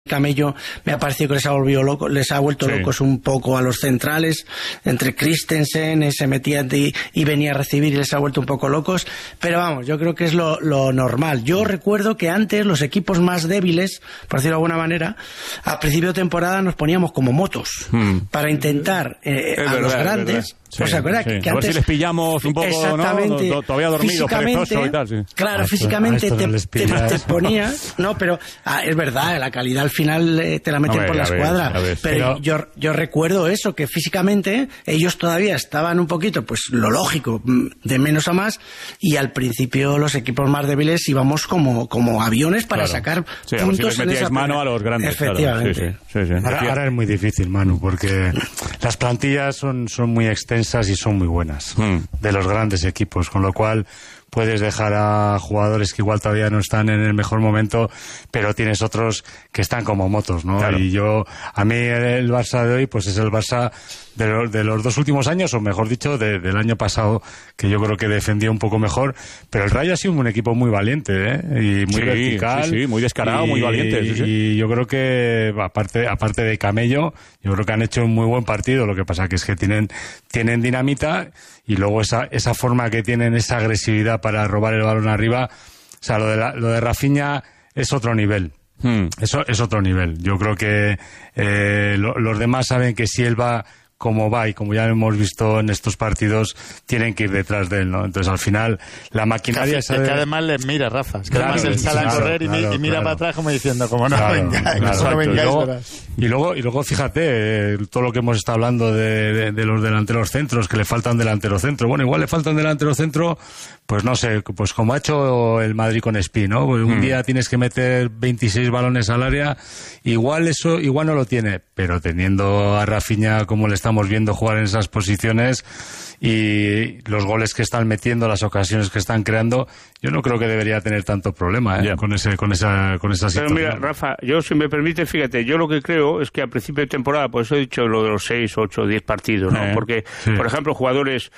Camello me ha parecido que les ha vuelto locos un poco a los centrales, entre Christensen se metía y venía a recibir y les ha vuelto un poco locos, pero vamos, yo creo que es lo normal. Yo recuerdo que antes los equipos más débiles, por decirlo de alguna manera, a principio de temporada nos poníamos como motos para intentar a los grandes. Sí, ¿Os acuerdas? Sí. Que a ver antes, si les pillamos un poco, exactamente, ¿no? Todavía dormido, perezoso y tal. Sí. Claro, físicamente te ponías, no, pero es verdad, la calidad al final te la meten por la escuadra. Pero yo recuerdo eso, que físicamente ellos todavía estaban un poquito, pues lo lógico, de menos a más, y al principio los equipos más débiles íbamos como aviones para sacar puntos si les metíais mano a los grandes. Efectivamente. Claro. Sí. Ahora es muy difícil, Manu, porque las plantillas son muy extensas y son muy buenas de los grandes equipos, con lo cual puedes dejar a jugadores que igual todavía no están en el mejor momento, pero tienes otros que están como motos, ¿no? Claro. Y a mí el Barça de hoy, pues es el Barça de los 2 últimos años, o mejor dicho, del año pasado, que yo creo que defendió un poco mejor, pero el Rayo ha sido un equipo muy valiente, y muy vertical. Sí, muy descarado, muy valiente. Y yo creo que, aparte de Camello, yo creo que han hecho un muy buen partido, lo que pasa que es que tienen dinamita, y luego esa forma que tienen, esa agresividad para robar el balón arriba, o sea, lo de Rafinha es otro nivel. Eso es otro nivel. Yo creo que los demás saben que si él va como va, y como ya hemos visto en estos partidos, tienen que ir detrás de él, ¿no? Entonces, al final, la maquinaria... Es que además les mira, Rafa. Es que además él sale a correr y mira para atrás como diciendo, como no vengáis. Y luego, fíjate, todo lo que hemos estado hablando de los delanteros centros, que le faltan delantero centro. Bueno, igual le faltan delantero centro, pues no sé, pues como ha hecho el Madrid con Espí, ¿no? Pues un día tienes que meter 26 balones al área, igual no lo tiene, pero teniendo a Rafinha como le estamos viendo jugar en esas posiciones, y los goles que están metiendo, las ocasiones que están creando, yo no creo que debería tener tanto problema con esa situación. Pero mira, Rafa, yo, si me permite, fíjate, yo lo que creo es que a principio de temporada, por eso he dicho lo de los 6, 8, 10 partidos, ¿no? Porque, por ejemplo, jugadores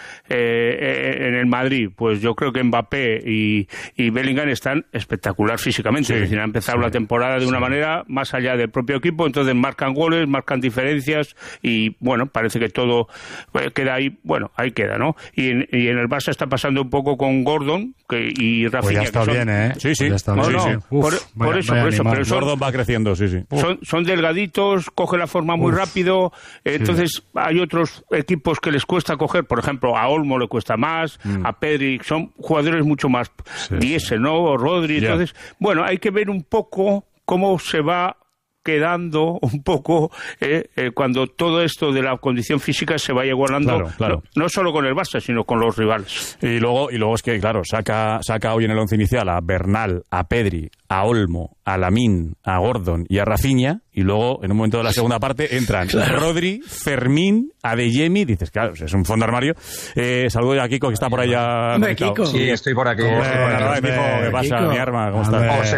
en el Madrid, pues yo creo que Mbappé y Bellingham están espectacular físicamente. Es decir, han empezado la temporada de una manera más allá del propio equipo, entonces marcan goles, marcan diferencias, y bueno, parece que todo queda ahí, bueno, ahí queda, ¿no? Y en el Barça está pasando un poco con Gordon y Rafinha. Pues ya está bien, ¿eh? Sí. Ya está bien. Por eso. Pero Gordon va creciendo, sí. Son delgaditos, coge la forma muy rápido, entonces hay otros equipos que les cuesta coger, por ejemplo, a Olmo le cuesta más, a Pedri, son jugadores mucho más diésel, ¿no? O Rodri, entonces, bueno, hay que ver un poco cómo se va quedando un poco cuando todo esto de la condición física se vaya igualando, claro. No solo con el Barça, sino con los rivales. Y luego es que, claro, saca hoy en el once inicial a Bernal, a Pedri, a Olmo, a Lamine, a Gordon y a Rafinha, y luego en un momento de la segunda parte entran Rodri, Fermín, Adeyemi, dices, claro, es un fondo de armario. Saludo a Kiko, que está por allá. Kiko. Sí, estoy por aquí. ¿Qué pasa, mi arma? ¿Cómo estás?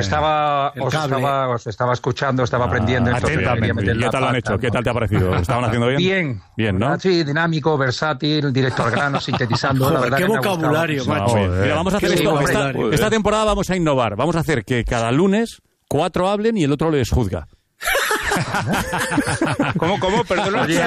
Os estaba escuchando, estaba aprendiendo. Atentamente. ¿Qué tal lo han hecho? ¿Qué tal te ha parecido? ¿Estaban haciendo bien? Bien, ¿no? Sí, dinámico, versátil, directo al grano, sintetizando. Joder, la verdad, qué vocabulario, macho. Mira, vamos a hacer esto. Esta temporada vamos a innovar. Vamos a hacer que cada lunes 4 hablen y el otro les juzga. ¿Cómo? Perdón. Oye,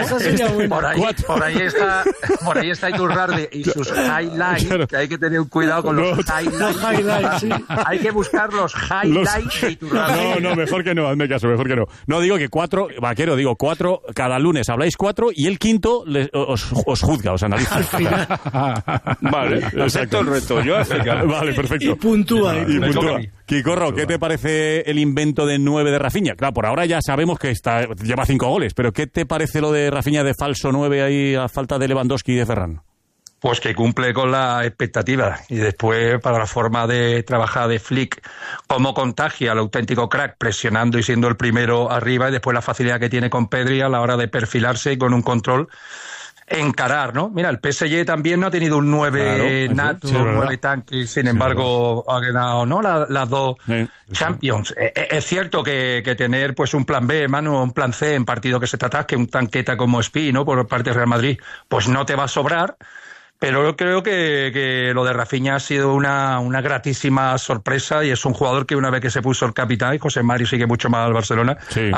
por ahí está Iturralde y sus highlights, que hay que tener cuidado con los highlights. Hay que buscar los highlights de Iturralde. No, mejor que no, hazme caso, mejor que no. No, digo que 4, vaquero, 4, cada lunes habláis 4 y el quinto os juzga, os analiza. Vale, acepto el reto, yo acepto. Vale, perfecto. Y puntúa. Kikorro, ¿qué te parece el invento de 9 de Rafinha? Claro, por ahora ya sabemos que lleva 5 goles, pero ¿qué te parece lo de Rafinha de falso 9 ahí a falta de Lewandowski y de Ferran? Pues que cumple con la expectativa, y después para la forma de trabajar de Flick, cómo contagia al auténtico crack presionando y siendo el primero arriba, y después la facilidad que tiene con Pedri a la hora de perfilarse y con un control encarar, ¿no? Mira, el PSG también no ha tenido un 9 nato, un 9 tanque, sin embargo ha ganado, ¿no? Las dos Champions. Es cierto que tener pues un plan B, Manu, un plan C en partido que se te atasque, un tanqueta como Espí, ¿no? Por parte de Real Madrid, pues no te va a sobrar, Pero yo creo que lo de Rafinha ha sido una gratísima sorpresa y es un jugador que una vez que se puso el capitán, y José Mari sigue mucho más al Barcelona,